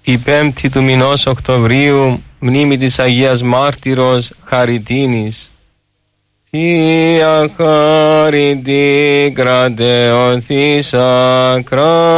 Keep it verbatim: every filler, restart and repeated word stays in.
η πέμπτη του μηνός Οκτωβρίου, μνήμη της Αγίας Μάρτυρος Χαριτίνης. Θεία Χαριτή κρατεωθήσα